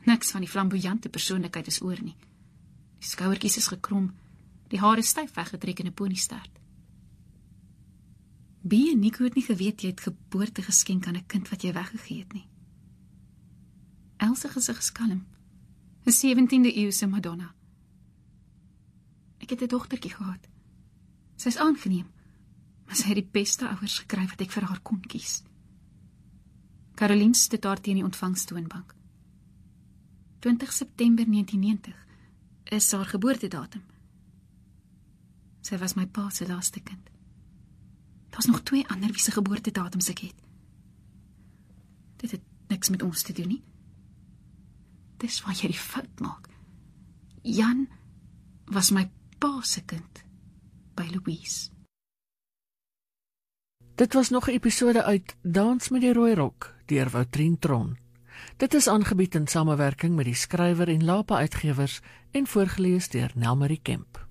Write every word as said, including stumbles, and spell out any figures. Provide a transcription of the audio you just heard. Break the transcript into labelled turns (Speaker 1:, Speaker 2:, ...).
Speaker 1: Niks van die flamboyante persoonlikheid is oor nie. Die skouertjies is gekrom, die hare styf weggetrek in 'n poniestert. B en Nico het nie geweet jy het geboorte geskenk aan 'n kind wat jy weggegee het nie. Else gesig is kalm, 'n sewentiende eeuse Madonna. Ek het 'n dogtertjie gehad. Sy is aangeneem, maar sy het die beste ouers gekry wat ek vir haar kon kies. Caroline sit daar teen die ontvangstoonbank. twintig September negentien negentig is haar geboortedatum. Sy was my pa se laaste kind. Daar's nog twee ander wie se geboortedatums ek het. Dit het niks met ons te doen nie. Dis waar jy die fout maak. Jan was my pa se kind by Louise.
Speaker 2: Dit was nog 'n episode uit Dans met die Rooi Rok deur Woutrien Tron. Dit is aangebied in samewerking met die skrywer en Lapa Uitgewers en voorgeles deur Nelmarie Kemp.